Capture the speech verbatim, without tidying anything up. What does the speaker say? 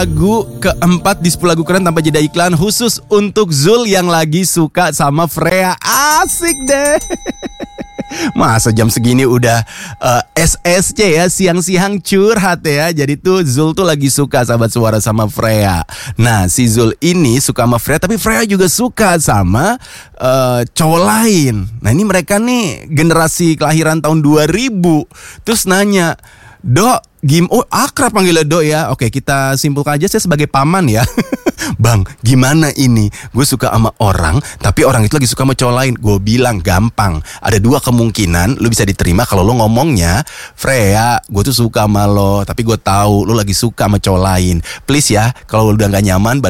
Lagu keempat di sepuluh lagu keren tanpa jeda iklan, khusus untuk Zul yang lagi suka sama Freya. Asik deh. Masa jam segini udah uh, S S C ya, siang-siang curhat ya. Jadi tuh Zul tuh lagi suka sahabat suara sama Freya. Nah si Zul ini suka sama Freya, tapi Freya juga suka sama uh, cowok lain. Nah ini mereka nih generasi kelahiran tahun dua ribu. Terus nanya, Dok, Gim, oh akrab panggilnya Dok ya. Oke, kita simpulkan aja, saya sebagai paman ya. Bang, gimana ini? Gue suka sama orang, tapi orang itu lagi suka sama cowok lain. Gue bilang gampang, ada dua kemungkinan lu bisa diterima kalau lu ngomongnya, Freya, gue tuh suka sama lo, tapi gue tahu lu lagi suka sama cowok lain. Please ya, kalau lu udah gak nyaman balik